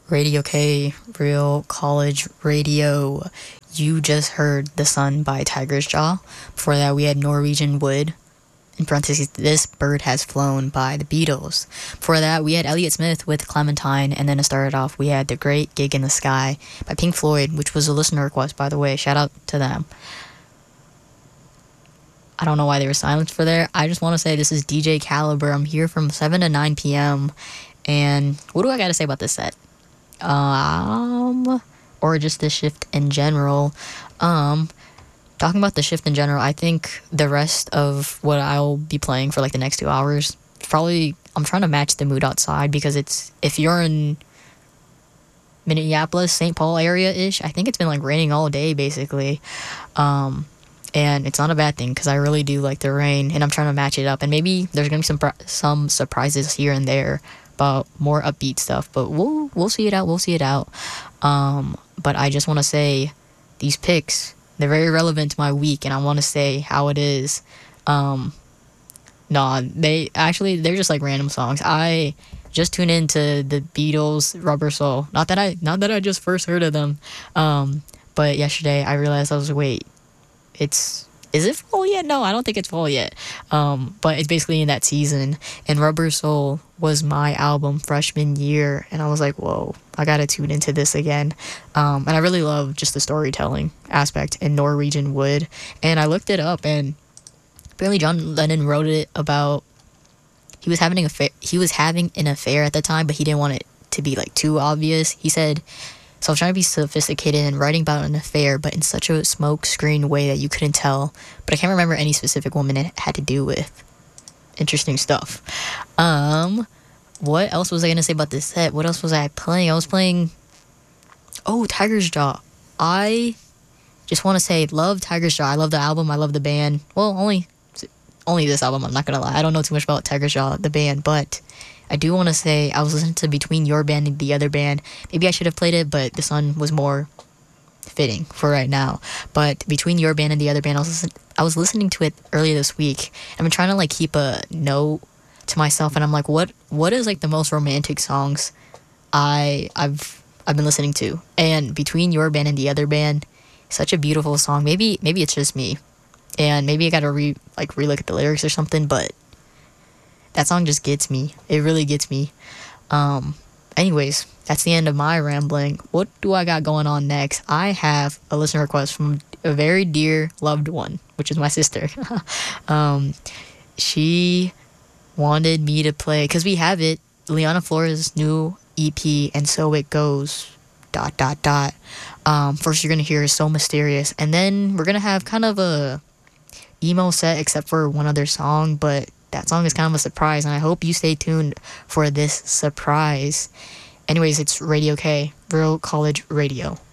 Radio K, Real College Radio. You just heard The Sun by Tiger's Jaw. Before that, we had Norwegian Wood. In parentheses, This Bird Has Flown by the Beatles. Before that, we had Elliott Smith with Clementine. And then to start it off, we had The Great Gig in the Sky by Pink Floyd, which was a listener request, by the way. Shout out to them. I don't know why they were silenced for there. I just want to say this is DJ Caliber. I'm here from 7 to 9 p.m. And what do I got to say about this set? Or just the shift in general. Talking about the shift in general, I think the rest of what I'll be playing for like the next 2 hours, probably I'm trying to match the mood outside because it's, if you're in Minneapolis, St. Paul area-ish, I think it's been like raining all day basically. And it's not a bad thing because I really do like the rain and I'm trying to match it up. And maybe there's going to be some surprises here and there about more upbeat stuff, but we'll see it out. We'll see it out. But I just want to say these picks, they're very relevant to my week, and I want to say how it is. They're just like random songs. I just tuned into the Beatles' Rubber Soul. Not that I just first heard of them. But yesterday I realized I was like, wait, is it fall yet? No, I don't think it's fall yet. But it's basically in that season. And Rubber Soul was my album freshman year. And I was like, whoa, I got to tune into this again. And I really love just the storytelling aspect in Norwegian Wood. And I looked it up, and apparently John Lennon wrote it about, he was having an affair at the time, but he didn't want it to be like too obvious. He said, so I was trying to be sophisticated and writing about an affair, but in such a smoke screen way that you couldn't tell. But I can't remember any specific woman it had to do with. Interesting stuff. What else was I going to say about this set? What else was I playing? I was playing, Tiger's Jaw. I just want to say, love Tiger's Jaw. I love the album. I love the band. Well, only this album, I'm not going to lie. I don't know too much about Tiger's Jaw, the band, but I do want to say I was listening to Between Your Band and the Other Band. Maybe I should have played it, but this one was more fitting for right now. But Between Your Band and the Other Band, I was listening to it earlier this week. I've been trying to like keep a note to myself, and I'm like, what is like the most romantic songs I've been listening to? And Between Your Band and the Other Band, such a beautiful song. Maybe it's just me, and maybe I gotta relook at the lyrics or something, but that song just gets me. It really gets me. Anyways, that's the end of my rambling. What do I got going on next? I have a listener request from a very dear loved one, which is my sister. She wanted me to play, because we have it, Liana Flores' new EP, And So It Goes, ... First you're going to hear So Mysterious, and then we're going to have kind of a emo set except for one other song, but that song is kind of a surprise, and I hope you stay tuned for this surprise. Anyways, it's Radio K, Real College Radio.